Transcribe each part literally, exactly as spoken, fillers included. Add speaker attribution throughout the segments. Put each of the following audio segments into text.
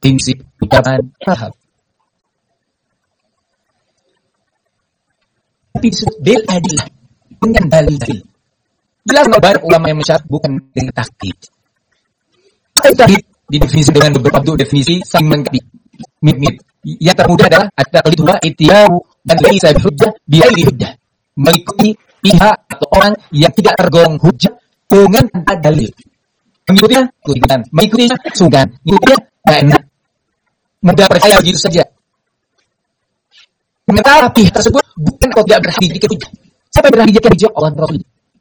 Speaker 1: prinsip ucapan paham. Tapi bil adillah dengan dalil. Jelas banyak ulama yang mensyarah bukan dengan taklid. Taklid didefinisi dengan beberapa bentuk definisi saling melengkapi. Mit-mit. Yang termudah adalah at-taqlid huwa ittibaa'u man laysa bihujjah bi ghairi hujjah. Mengikuti pihak atau orang yang tidak tergolong hujjah dengan tanpa dalil. Mengikutinya, ikutan. Mengikutinya, sungkan. Mengikutinya, enak. Mudah percaya begitu saja. Sementara pihak tersebut bukan atau tidak berhadi jika hujjah. Siapa berhadi jika hujjah? Allah Rasul.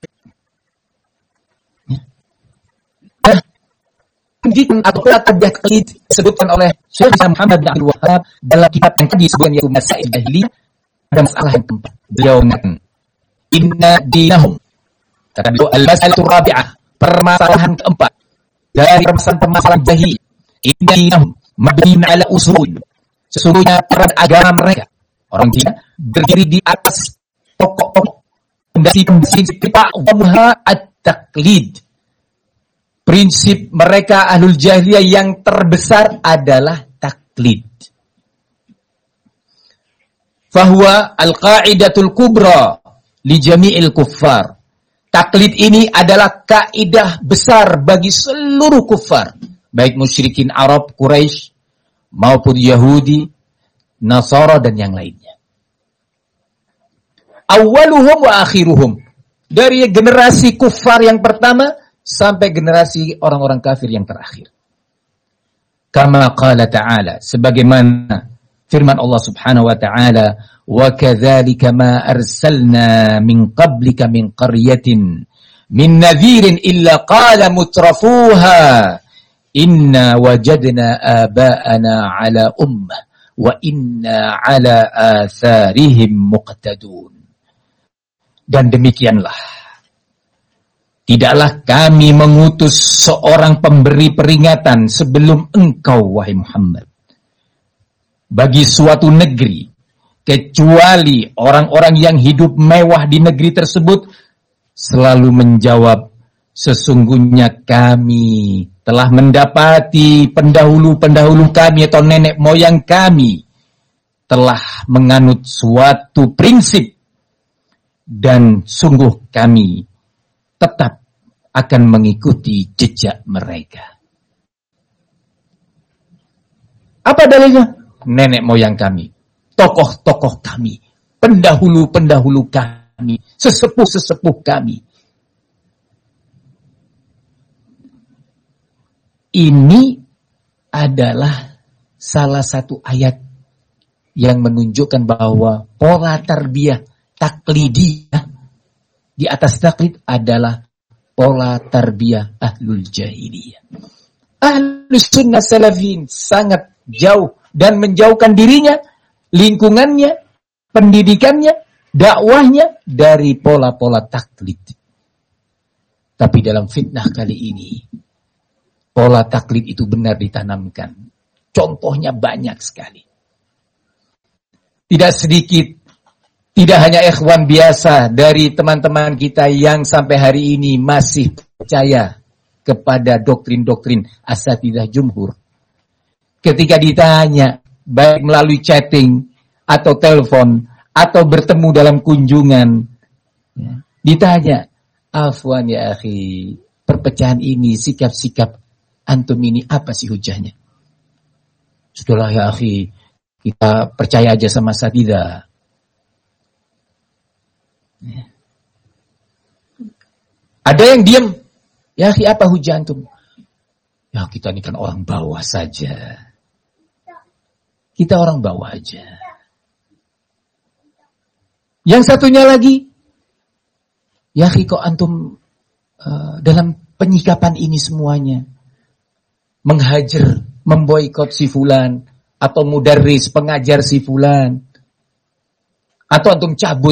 Speaker 1: Nah, pendidikan atau tadbih taklid disebutkan oleh Syekh Muhammad bin Abdul Wahhab dalam kitab yang tadi disebutkan yaitu Masail Jahiliyah. Ada masalah yang keempat. Beliau mengatakan, inna dinahum. Kata beliau, al-mas'alatul rabi'ah. Permasalahan keempat dari permasalahan-permasalahan jahiliyah. Inna dinahum mabniun ala usul. Sesungguhnya peran agama mereka orang Cina berdiri di atas pokok-pokok pondasi-pondasi ta'awwamha at-taqlid. Prinsip mereka ahlul jahiliyah yang terbesar adalah taklid. Fahuwa al-qa'idatul kubra li jami'il kuffar. Taklid ini adalah kaidah besar bagi seluruh kufar, baik musyrikin Arab, Quraisy, maupun Yahudi, Nasara dan yang lainnya. Awaluhum wa akhiruhum. Dari generasi kufar yang pertama sampai generasi orang-orang kafir yang terakhir. Kama qala ta'ala, sebagaimana firman Allah Subhanahu wa ta'ala, wa kadzalika ma arsalna min qablika min qaryatin min nadhirin illa qala mutrafuha inna wajadna aba'ana ala ummah wa inna ala atharihim muqtadun. Dan demikianlah, tidaklah kami mengutus seorang pemberi peringatan sebelum engkau, wahai Muhammad, bagi suatu negeri, kecuali orang-orang yang hidup mewah di negeri tersebut selalu menjawab, sesungguhnya kami telah mendapati pendahulu-pendahulu kami atau nenek moyang kami telah menganut suatu prinsip dan sungguh kami tetap akan mengikuti jejak mereka. Apa dalilnya? Nenek moyang kami, tokoh-tokoh kami, pendahulu-pendahulu kami, sesepuh-sesepuh kami. Ini adalah salah satu ayat yang menunjukkan bahwa pola tarbiyah taklidiyah di atas taklid adalah pola tarbiyah ahlul jahiliyah. Ahlus sunnah salafin sangat jauh dan menjauhkan dirinya, lingkungannya, pendidikannya, dakwahnya dari pola-pola taklid. Tapi dalam fitnah kali ini, pola taklid itu benar ditanamkan. Contohnya banyak sekali. Tidak sedikit, tidak hanya ikhwan biasa dari teman-teman kita yang sampai hari ini masih percaya kepada doktrin-doktrin asatidzah jumhur. Ketika ditanya, baik melalui chatting, atau telepon, atau bertemu dalam kunjungan, ya, ditanya, afwan ya akhi, perpecahan ini, sikap-sikap antum ini, apa sih hujahnya? Sudahlah ya akhi, kita percaya aja sama asatidzah. Ya. Ada yang diam, ya akhi apa hujah antum? Ya kita ini kan orang bawah saja. Kita orang bawah aja. Yang satunya lagi, ya kok antum uh, dalam penyikapan ini semuanya menghajar, memboikot si fulan, atau mudarris, pengajar si fulan, atau antum cabut